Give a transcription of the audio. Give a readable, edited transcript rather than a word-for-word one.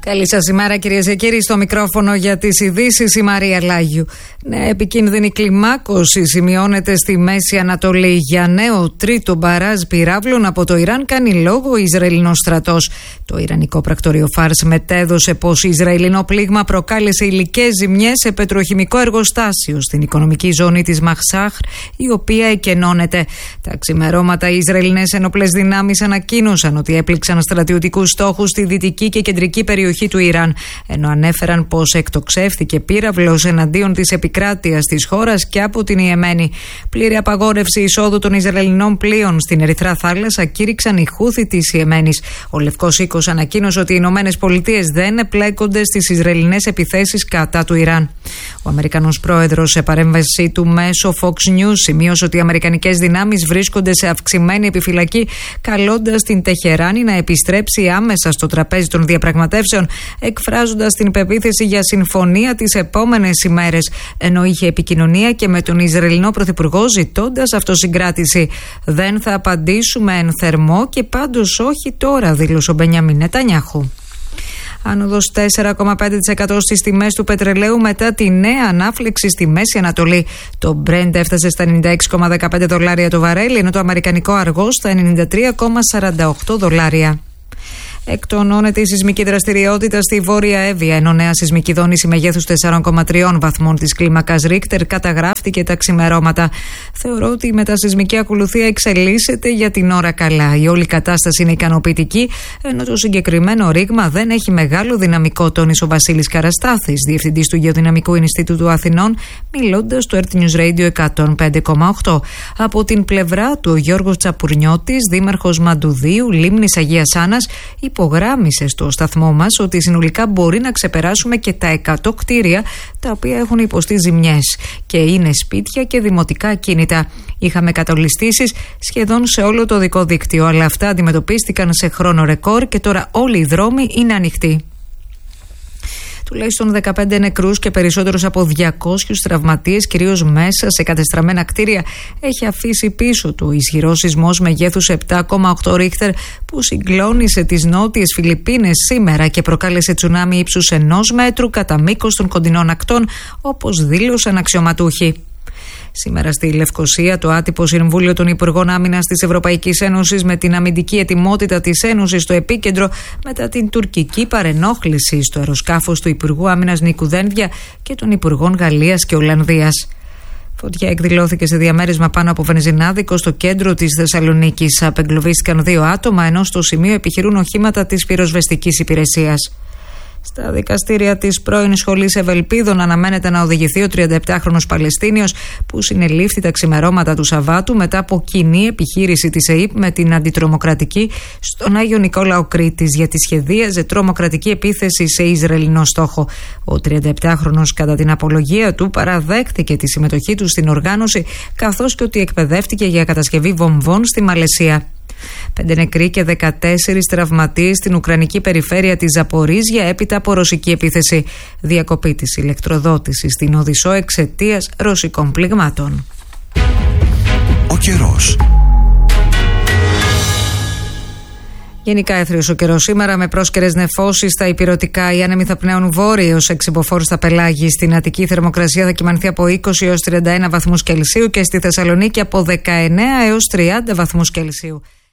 Καλή σας ημέρα, κυρίες και κύριοι. Στο μικρόφωνο για τις ειδήσεις η Μαρία Λάγιου. Νέα επικίνδυνη κλιμάκωση σημειώνεται στη Μέση Ανατολή. Για νέο τρίτο μπαράζ πυράβλων από το Ιράν κάνει λόγο ο Ισραηλινός στρατός. Το Ιρανικό πρακτορείο Φάρς μετέδωσε πως Ισραηλινό πλήγμα προκάλεσε υλικές ζημιές σε πετροχημικό εργοστάσιο στην οικονομική ζώνη της Μαχσάχρ, η οποία εκενώνεται. Τα ξημερώματα οι Ισραηλινές ενόπλες δυνάμεις ανακοίνωσαν ότι έπληξαν στρατιωτικούς στόχους στη δυτική και κεντρική περιοχή του Ιράν, ενώ ανέφεραν πως εκτοξεύθηκε πύραυλος εναντίον της επικράτειας της χώρας και από την Ιεμένη. Πλήρη απαγόρευση εισόδου των Ισραηλινών πλοίων στην Ερυθρά Θάλασσα κήρυξαν οι Χούθι της Ιεμένης. Ο Λευκός Οίκος ανακοίνωσε ότι οι Ηνωμένες Πολιτείες δεν επλέκονται στις Ισραηλινές επιθέσεις κατά του Ιράν. Ο Αμερικανός πρόεδρος, σε παρέμβαση του μέσω Fox News, σημείωσε ότι οι αμερικανικές δυνάμεις βρίσκονται σε αυξημένη επιφυλακή, καλώντας την Τεχεράνη να επιστρέψει άμεσα στο τραπέζι των διαπραγματεύσεων, εκφράζοντας την πεποίθηση για συμφωνία τις επόμενες ημέρες, ενώ είχε επικοινωνία και με τον Ισραηλινό Πρωθυπουργό ζητώντας αυτοσυγκράτηση. Δεν θα απαντήσουμε εν θερμό και πάντως όχι τώρα, δήλωσε ο Μπενιάμιν Νετανιάχου. Άνοδος 4,5% στις τιμές του πετρελαίου μετά τη νέα ανάφλεξη στη Μέση Ανατολή. Το Brent έφτασε στα $96,15 το βαρέλι, ενώ το αμερικανικό αργό στα $93,48. Εκτονώνεται η σεισμική δραστηριότητα στη Βόρεια Εύβοια, ενώ νέα σεισμική δόνηση μεγέθους 4,3 βαθμών της κλίμακας Ρίχτερ καταγράφτηκε τα ξημερώματα. Θεωρώ ότι η μετασεισμική ακολουθία εξελίσσεται για την ώρα καλά. Η όλη κατάσταση είναι ικανοποιητική, ενώ το συγκεκριμένο ρήγμα δεν έχει μεγάλο δυναμικό, τόνισε ο Βασίλης Καραστάθης, διευθυντής του Γεωδυναμικού Ινστιτούτου Αθηνών, μιλώντας στο Earth News Radio 105,8. Από την πλευρά του, ο Γιώργος Τσαπουρνιώτης, δήμαρχος Μαντουδίου, Λίμνης Αγίας Άννας, υπογράμμισε στο σταθμό μας ότι συνολικά μπορεί να ξεπεράσουμε και τα 100 κτίρια τα οποία έχουν υποστεί ζημιές και είναι σπίτια και δημοτικά ακίνητα. Είχαμε κατολιστήσεις σχεδόν σε όλο το οδικό δίκτυο, αλλά αυτά αντιμετωπίστηκαν σε χρόνο ρεκόρ και τώρα όλοι οι δρόμοι είναι ανοιχτοί. Τουλάχιστον 15 νεκρούς και περισσότερους από 200 τραυματίες, κυρίως μέσα σε κατεστραμμένα κτίρια, έχει αφήσει πίσω του ισχυρός σεισμός μεγέθους 7,8 ρίχτερ που συγκλώνησε τις νότιες Φιλιππίνες σήμερα και προκάλεσε τσουνάμι ύψους 1 μέτρου κατά μήκος των κοντινών ακτών, όπως δήλωσαν αξιωματούχοι. Σήμερα στη Λευκοσία, το άτυπο Συμβούλιο των Υπουργών Άμυνας της Ευρωπαϊκής Ένωσης, με την αμυντική ετοιμότητα της Ένωσης στο επίκεντρο μετά την τουρκική παρενόχληση στο αεροσκάφος του Υπουργού Άμυνας Νίκου Δένδια και των Υπουργών Γαλλίας και Ολλανδίας. Φωτιά εκδηλώθηκε σε διαμέρισμα πάνω από βενζινάδικο στο κέντρο της Θεσσαλονίκης. Απεγκλωβίστηκαν 2 άτομα, ενώ στο σημείο επιχειρούν οχήματα της πυροσβεστικής υπηρεσίας. Στα δικαστήρια της πρώην σχολής Ευελπίδων αναμένεται να οδηγηθεί ο 37χρονος Παλαιστίνιος που συνελήφθη τα ξημερώματα του Σαββάτου μετά από κοινή επιχείρηση της ΕΥΠ με την αντιτρομοκρατική στον Άγιο Νικόλαο Κρήτης, γιατί σχεδίαζε τρομοκρατική επίθεση σε Ισραηλινό στόχο. Ο 37χρονος κατά την απολογία του παραδέχτηκε τη συμμετοχή του στην οργάνωση, καθώς και ότι εκπαιδεύτηκε για κατασκευή βομβών στη Μαλαισία. 5 νεκροί και 14 τραυματίες στην ουκρανική περιφέρεια της Ζαπορίζια έπειτα από ρωσική επίθεση. Διακοπή της ηλεκτροδότησης στην Οδυσσό εξαιτίας ρωσικών πληγμάτων. Ο καιρός. Γενικά έθριος ο καιρός σήμερα, με πρόσκαιρες νεφώσεις στα ηπειρωτικά. Οι άνεμοι θα πνέουν βόρειος εξυποφόρους στα πελάγη. Στην Αττική θερμοκρασία θα κυμανθεί από 20 έως 31 βαθμούς Κελσίου και στη Θεσσαλονίκη από 19 έως 30 βαθμούς Κελσίου.